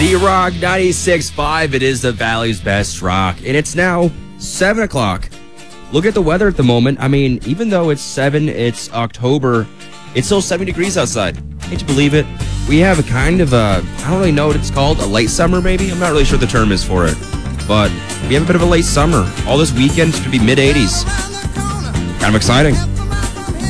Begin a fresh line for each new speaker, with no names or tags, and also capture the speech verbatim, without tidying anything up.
Z-Rock ninety-six point five. It is the Valley's best rock. And it's now seven o'clock. Look at the weather at the moment. I mean, even though it's seven, it's October, it's still seventy degrees outside. Hate to believe it. We have a kind of a, I don't really know what it's called, a late summer maybe? I'm not really sure what the term is for it. But we have a bit of a late summer. All this weekend, it's going to be mid eighties. Kind of exciting.